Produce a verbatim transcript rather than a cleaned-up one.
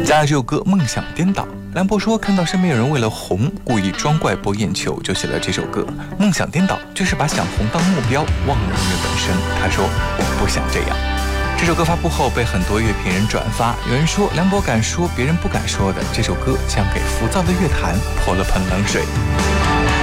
加了这首歌《梦想颠倒》。梁博说看到身边有人为了红故意装怪博眼球，就写了这首歌。梦想颠倒就是把想红当目标，忘了音乐本身。他说我不想这样。这首歌发布后被很多乐评人转发，有人说梁博敢说别人不敢说的，这首歌将给浮躁的乐坛泼了盆冷水。